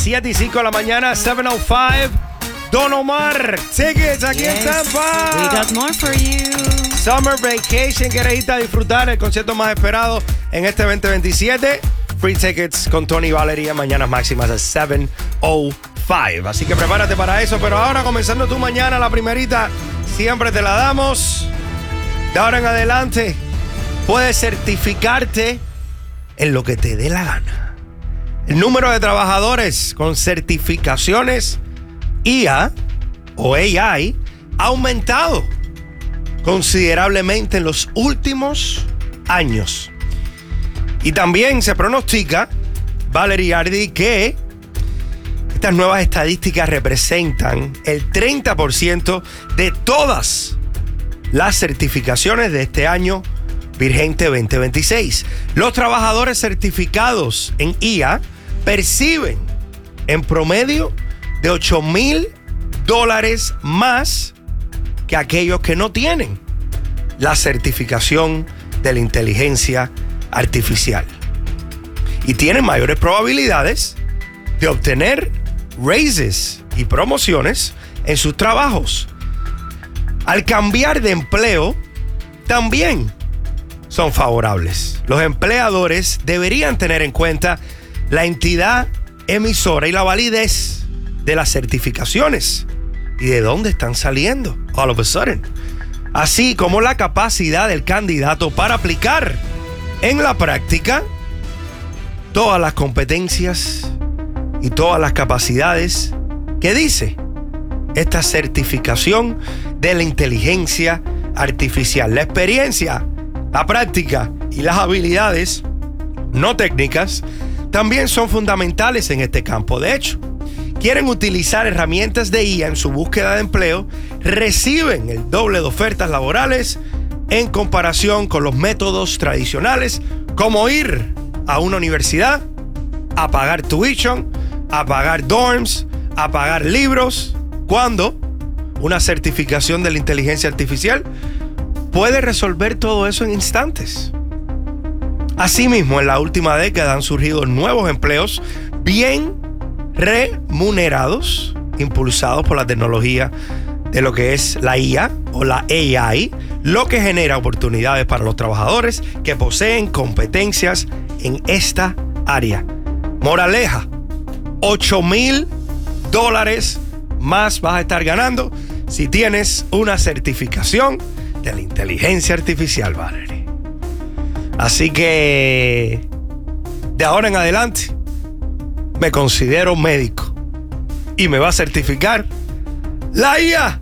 7:05 de la mañana, 7:05. Don Omar, tickets aquí en Tampa. We got more for you. Summer Vacation, ¿quieres irte a disfrutar el concierto más esperado en este 2027? Free tickets con Tony y Valeria, mañanas máximas a 7:05. Así que prepárate para eso. Pero ahora, comenzando tu mañana, la primerita, siempre te la damos. De ahora en adelante, puedes certificarte en lo que te dé la gana. El número de trabajadores con certificaciones IA o AI ha aumentado considerablemente en los últimos años. Y también se pronostica, Valerie Hardy, que estas nuevas estadísticas representan el 30% de todas las certificaciones de este año vigente 2026. Los trabajadores certificados en IA perciben en promedio de $8,000 más que aquellos que no tienen la certificación de la inteligencia artificial. Y tienen mayores probabilidades de obtener raises y promociones en sus trabajos. Al cambiar de empleo, también son favorables. Los empleadores deberían tener en cuenta la entidad emisora y la validez de las certificaciones y de dónde están saliendo all of a sudden, así como la capacidad del candidato para aplicar en la práctica todas las competencias y todas las capacidades que dice esta certificación de la inteligencia artificial. La experiencia, la práctica y las habilidades no técnicas también son fundamentales en este campo. De hecho, quieren utilizar herramientas de IA en su búsqueda de empleo, reciben el doble de ofertas laborales en comparación con los métodos tradicionales, como ir a una universidad, a pagar tuition, a pagar dorms, a pagar libros, cuando una certificación de la inteligencia artificial puede resolver todo eso en instantes. Asimismo, en la última década han surgido nuevos empleos bien remunerados, impulsados por la tecnología de lo que es la IA o la AI, lo que genera oportunidades para los trabajadores que poseen competencias en esta área. Moraleja, $8,000 más vas a estar ganando si tienes una certificación de la inteligencia artificial, Valerie. Así que, de ahora en adelante, me considero médico y me va a certificar la IA.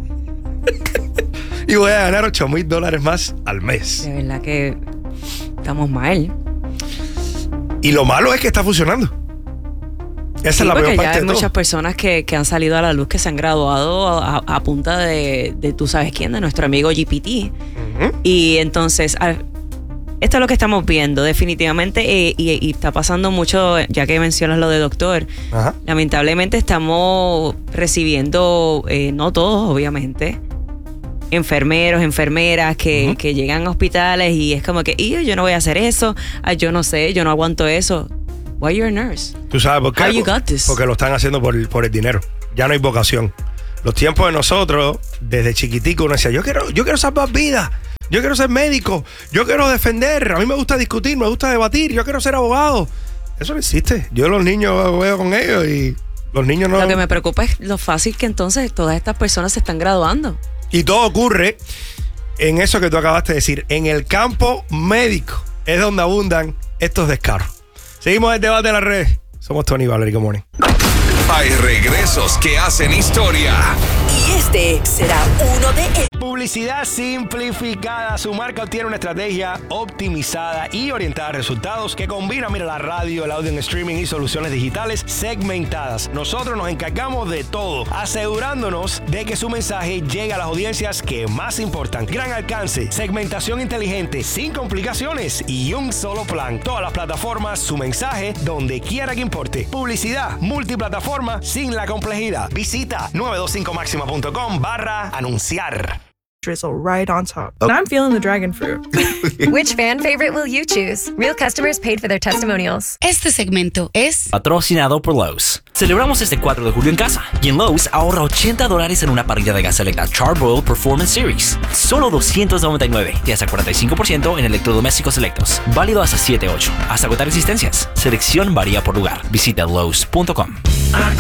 Y voy a ganar $8,000 más al mes. De verdad que estamos mal. Y lo malo es que está funcionando. Esa es la peor parte de todo. Hay muchas personas que han salido a la luz, que se han graduado a punta de tú sabes quién, de nuestro amigo GPT. Uh-huh. Y entonces, esto es lo que estamos viendo definitivamente, y está pasando mucho, ya que mencionas lo de doctor. Ajá. Lamentablemente estamos recibiendo, no todos obviamente, enfermeros, enfermeras que llegan a hospitales y es como que yo no voy a hacer eso, yo no sé, yo no aguanto eso. Why you're a nurse? ¿Tú sabes por qué? How you got this? Porque lo están haciendo por el dinero. Ya no hay vocación. Los tiempos de nosotros, desde chiquitico, uno decía, yo quiero salvar vidas. Yo quiero ser médico, yo quiero defender, a mí me gusta discutir, me gusta debatir, yo quiero ser abogado. Eso no existe. Yo los niños veo con ellos y los niños no. Lo que me preocupa es lo fácil que entonces todas estas personas se están graduando. Y todo ocurre en eso que tú acabaste de decir, en el campo médico es donde abundan estos descaros. Seguimos el debate de las redes. Somos Tony y Valerie, good morning. Hay regresos que hacen historia. Y este será uno de ellos. Publicidad simplificada. Su marca obtiene una estrategia optimizada y orientada a resultados que combina, la radio, el audio en streaming y soluciones digitales segmentadas. Nosotros nos encargamos de todo, asegurándonos de que su mensaje llegue a las audiencias que más importan. Gran alcance, segmentación inteligente, sin complicaciones y un solo plan. Todas las plataformas, su mensaje donde quiera que importe. Publicidad multiplataforma sin la complejidad. Visita 925maxima.com/anunciar. drizzle right on top. And I'm feeling the dragon fruit. Which fan favorite will you choose? Real customers paid for their testimonials. Este segmento es patrocinado por Lowe's. Celebramos este 4 de julio en casa y en Lowe's ahorra $80 en una parrilla de gas Selecta Charbroil Performance Series. Solo $299 y hasta 45% en electrodomésticos selectos. Válido hasta 7-8. Hasta agotar existencias. Selección varía por lugar. Visita Lowe's.com.